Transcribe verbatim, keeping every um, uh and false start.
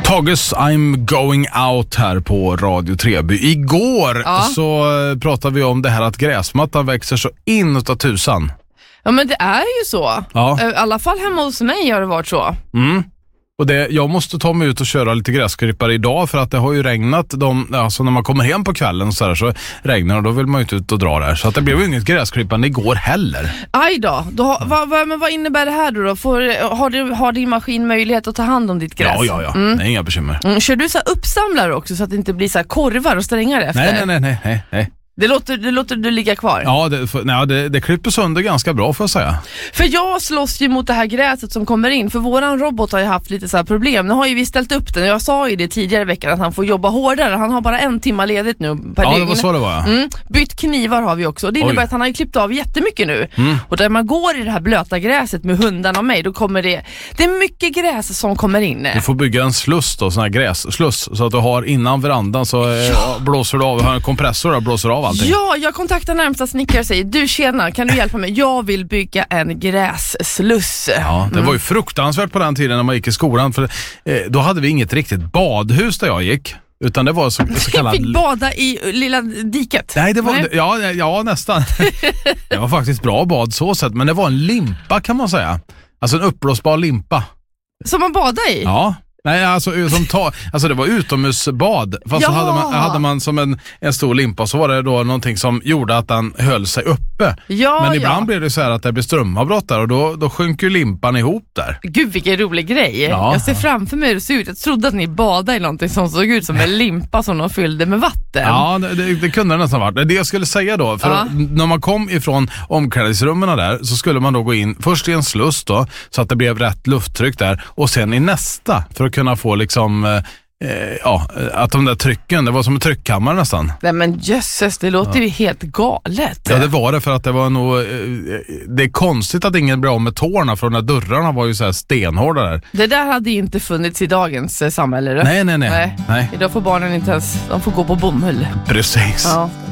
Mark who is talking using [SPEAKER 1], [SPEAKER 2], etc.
[SPEAKER 1] Tages I'm going out här på Radio Treby. Igår ja. så pratade vi om det här att gräsmattan växer så inåt tusan.
[SPEAKER 2] Ja, men det är ju så. Ja. I alla fall hemma hos mig har det varit så.
[SPEAKER 1] Mm. Och det, jag måste ta mig ut och köra lite gräsklippare idag för att det har ju regnat. De, alltså när man kommer hem på kvällen och så, här, så regnar och då vill man ju inte ut och dra där. Så att det blev ju inget gräsklippande igår heller.
[SPEAKER 2] Aj då. då vad, vad, men vad innebär det här då? då? Får, har, du, har din maskin möjlighet att ta hand om ditt gräs?
[SPEAKER 1] Ja, ja, ja. Mm. Det är inga bekymmer.
[SPEAKER 2] Mm. Kör du så här uppsamlare också så att det inte blir så här korvar och strängar efter?
[SPEAKER 1] Nej, nej, nej, nej, nej.
[SPEAKER 2] Det låter, det låter du ligga kvar.
[SPEAKER 1] Ja, det, för, nej, det, det klipper sönder ganska bra får jag säga.
[SPEAKER 2] För jag slåss ju mot det här gräset som kommer in. För våran robot har ju haft lite så här problem. Nu har ju vi ställt upp den. Jag sa ju det tidigare i veckan att han får jobba hårdare. Han har bara en timma ledigt nu per
[SPEAKER 1] Ja,
[SPEAKER 2] dygn.
[SPEAKER 1] det var så det var. Ja.
[SPEAKER 2] Mm. Bytt knivar har vi också. Det innebär Oj. att han har ju klippt av jättemycket nu. Mm. Och där man går i det här blöta gräset med hundarna och mig, då kommer det... Det är mycket gräs som kommer in.
[SPEAKER 1] Du får bygga en sluss då, sån här grässluss. Så att du har innan verandan så ja. blåser du av, har en kompressor och blåser av allting.
[SPEAKER 2] Ja, jag kontaktar närmsta snickare och säger, du tjena, kan du hjälpa mig? Jag vill bygga en grässluss.
[SPEAKER 1] Ja, det var ju fruktansvärt på den tiden när man gick i skolan. För eh, då hade vi inget riktigt badhus där jag gick. Utan det var så, så kallad...
[SPEAKER 2] Jag fick bada i lilla diket.
[SPEAKER 1] Nej, det var... Nej. Ja, ja, nästan. Det var faktiskt bra bad så sett. Men det var en limpa kan man säga. Alltså en uppblåsbar limpa.
[SPEAKER 2] Som man badade i?
[SPEAKER 1] Ja. Nej, alltså, som ta, alltså det var utomhusbad. Fast så hade man, hade man som en, en stor limpa, så var det då någonting som gjorde att den höll sig uppe.
[SPEAKER 2] Ja,
[SPEAKER 1] Men ibland
[SPEAKER 2] ja.
[SPEAKER 1] blev det så här att det blir strömavbrott där och då, då sjönk ju limpan ihop där.
[SPEAKER 2] Gud, vilken rolig grej.
[SPEAKER 1] Ja.
[SPEAKER 2] Jag ser framför mig hur det ser ut. Jag trodde att ni badade i någonting som såg ut som en limpa som de fyllde med vatten.
[SPEAKER 1] Ja, det, det, det kunde det nästan varit. Det jag skulle säga då, för
[SPEAKER 2] ja.
[SPEAKER 1] att, när man kom ifrån omklädningsrummen där så skulle man då gå in först i en sluss då, så att det blev rätt lufttryck där, och sen i nästa för att kunna få liksom Eh, ja, att de där trycken, det var som en tryckkammare nästan.
[SPEAKER 2] Nej men jösses, det låter ja. ju helt galet.
[SPEAKER 1] Ja, det var det, för att det var nog eh, det är konstigt att ingen blir av med tårna, för de där dörrarna var ju så här stenhårda där.
[SPEAKER 2] Det där hade inte funnits i dagens eh, samhälle.
[SPEAKER 1] Nej, nej, nej, nej.
[SPEAKER 2] nej. Idag får barnen inte ens, de får gå på bomull.
[SPEAKER 1] Precis.
[SPEAKER 2] Ja.